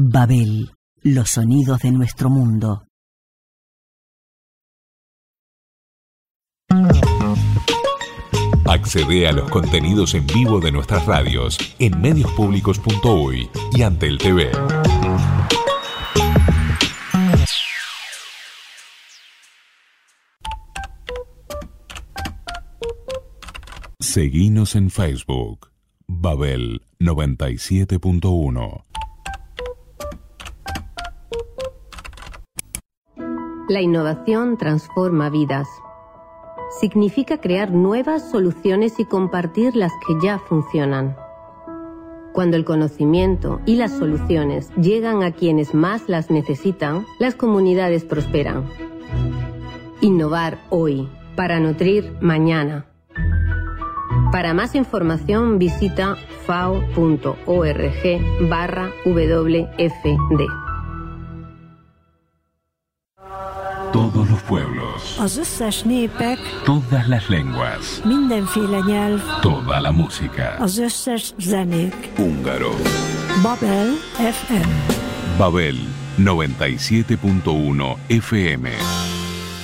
Babel, los sonidos de nuestro mundo. Accede a los contenidos en vivo de nuestras radios en mediospublicos.uy y Antel TV. Seguinos en Facebook, Babel 97.1. La innovación transforma vidas. Significa crear nuevas soluciones y compartir las que ya funcionan. Cuando el conocimiento y las soluciones llegan a quienes más las necesitan, las comunidades prosperan. Innovar hoy para nutrir mañana. Para más información visita fao.org/WFD. Todos los pueblos, az összes népek, todas las lenguas, mindenféle nyelv, toda la música, az összes zenék. húngaro. Babel FM. Babel 97.1 FM.